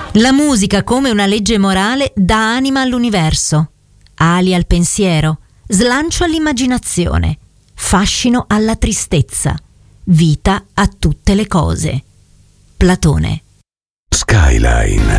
La musica, come una legge morale, dà anima all'universo, ali al pensiero, slancio all'immaginazione, fascino alla tristezza, vita a tutte le cose. Platone. Skyline